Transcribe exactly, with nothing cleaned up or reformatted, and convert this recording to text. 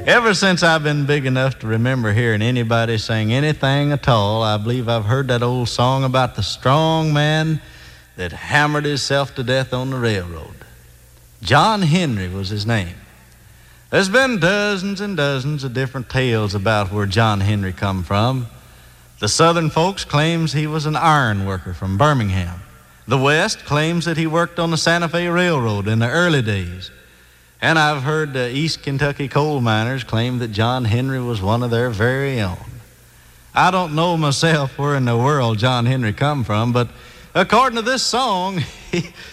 Ever since I've been big enough to remember hearing anybody sing anything at all, I believe I've heard that old song about the strong man that hammered himself to death on the railroad. John Henry was his name. There's been dozens and dozens of different tales about where John Henry come from. The Southern folks claims he was an iron worker from Birmingham. The West claims that he worked on the Santa Fe Railroad in the early days. And I've heard the East Kentucky coal miners claim that John Henry was one of their very own. I don't know myself where in the world John Henry come from, but according to this song, he,